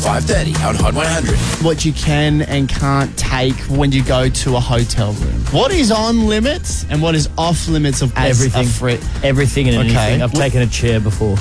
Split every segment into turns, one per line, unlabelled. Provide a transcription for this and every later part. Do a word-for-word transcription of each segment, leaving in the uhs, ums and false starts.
five thirty on Hot one hundred.
What you can and can't take when you go to a hotel room. What is on limits and what is off limits of as
everything?
A fri-
everything and
Okay.
anything. I've
What-
taken a chair before.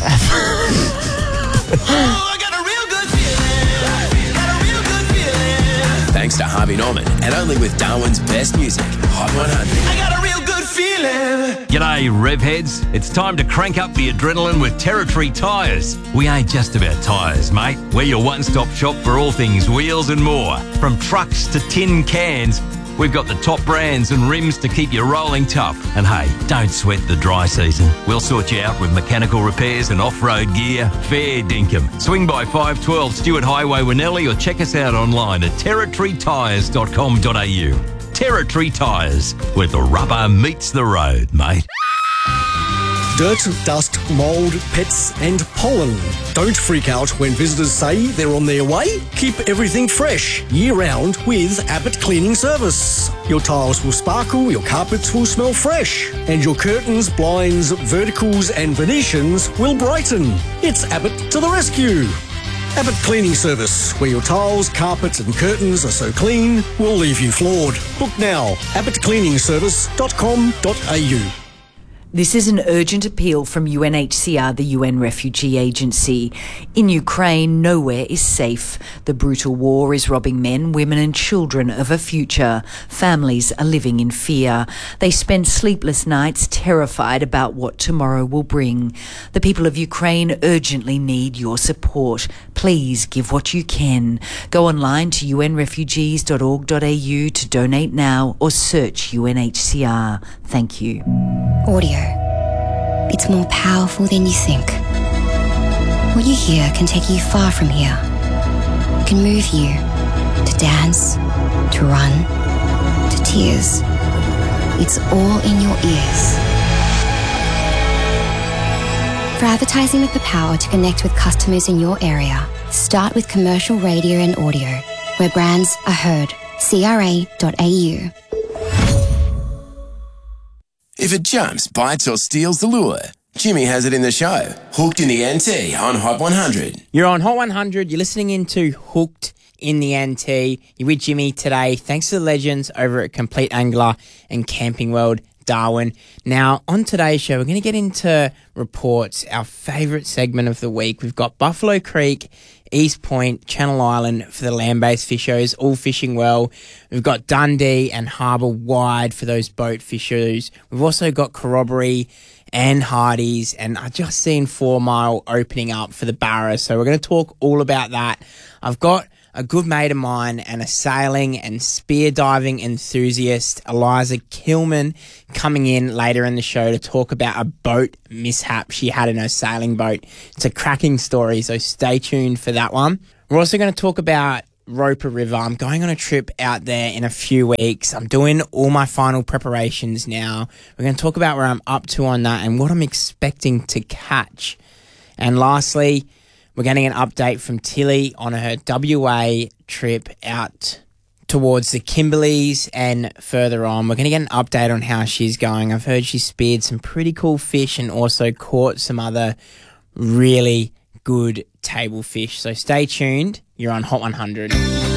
Thanks to Harvey Norman and only with Darwin's best music, Hot one hundred.
I got a real good feeling.
G'day, Rev Heads. It's time to crank up the adrenaline with Territory Tyres. We ain't just about tyres, mate. We're your one-stop shop for all things wheels and more. From trucks to tin cans, we've got the top brands and rims to keep you rolling tough. And hey, don't sweat the dry season. We'll sort you out with mechanical repairs and off-road gear. Fair dinkum. Swing by five twelve Stewart Highway, Winnelli, or check us out online at territory tyres dot com dot a u. Territory Tyres, where the rubber meets the road, mate.
Dirt, dust, mould, pets and pollen. Don't freak out when visitors say they're on their way. Keep everything fresh year-round with Abbott Cleaning Service. Your tiles will sparkle, your carpets will smell fresh, and your curtains, blinds, verticals and Venetians will brighten. It's Abbott to the rescue. Abbott Cleaning Service, where your tiles, carpets and curtains are so clean, will leave you floored. Book now, abbott cleaning service dot com dot a u.
This is an urgent appeal from U N H C R, the U N Refugee Agency. In Ukraine, nowhere is safe. The brutal war is robbing men, women and children of a future. Families are living in fear. They spend sleepless nights terrified about what tomorrow will bring. The people of Ukraine urgently need your support. Please give what you can. Go online to u n refugees dot org dot a u to donate now or search U N H C R. Thank you.
Audio. It's more powerful than you think. What you hear can take you far from here. It can move you to dance, to run, to tears. It's all in your ears. For advertising with the power to connect with customers in your area, start with commercial radio and audio, where brands are heard. c r a dot a u.
If it jumps, bites or steals the lure, Jimmy has it in the show. Hooked in the N T on Hot one hundred.
You're on Hot one hundred. You're listening into Hooked in the N T. You're with Jimmy today. Thanks to the legends over at Complete Angler and Camping World, Darwin. Now, on today's show, we're going to get into reports, our favourite segment of the week. We've got Buffalo Creek, East Point, Channel Island for the land-based fishers, all fishing well. We've got Dundee and Harbour Wide for those boat fishers. We've also got Corroboree and Hardy's, and I've just seen Four Mile opening up for the Barra, so we're going to talk all about that. I've got a good mate of mine and a sailing and spear diving enthusiast, Eliza Kilman, coming in later in the show to talk about a boat mishap she had in her sailing boat. It's a cracking story, so stay tuned for that one. We're also going to talk about Roper River. I'm going on a trip out there in a few weeks. I'm doing all my final preparations now. We're going to talk about where I'm up to on that and what I'm expecting to catch. And lastly, we're getting an update from Tilly on her W A trip out towards the Kimberleys and further on. We're going to get an update on how she's going. I've heard she speared some pretty cool fish and also caught some other really good table fish. So stay tuned. You're on Hot one hundred.